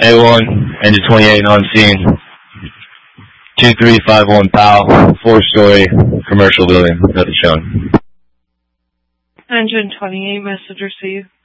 A1, engine 28 on scene. 2351 PAL, 4-story commercial building. Nothing shown. Engine 28, message received.